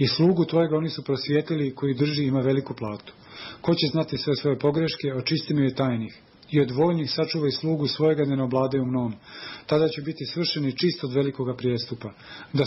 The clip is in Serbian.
I slugu tvojega oni su prosvijetili, koji drži ima veliku platu. Ko će znati sve svoje pogreške, očisti mi je tajnih. I od voljnih sačuvaj slugu svojega, ne obladaju mnom. Tada će biti svršeni čist od velikoga prijestupa. Da